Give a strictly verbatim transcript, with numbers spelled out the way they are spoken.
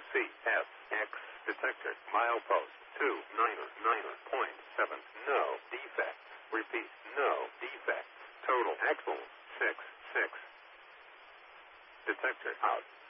C S X detector. Milepost two niner niner point seven. No defects. Repeat, no defects. Total axle six six. Detector out.